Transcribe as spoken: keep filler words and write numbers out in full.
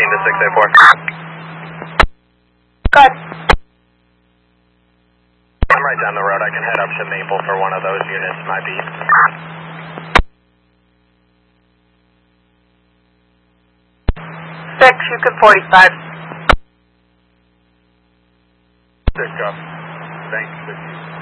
thirteen to six eight four. Good. I'm right down the road. I can head up to Maple for one of those units, my beat. Six, you could forty-five. Pick up. Thanks.